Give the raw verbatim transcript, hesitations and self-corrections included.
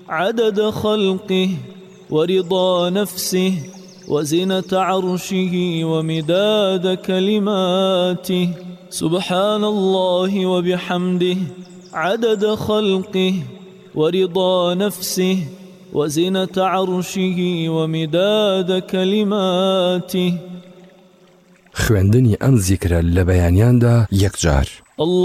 عدد خلقه ورضا نفسه وزنة عرشه ومداد كلماته. سبحان الله وبحمده عدد خلقه ورضا نفسه وزنة عرشه ومداد كلماته. خوێندنی ئەم زیکرە لە بەیانیاندا یەکجار.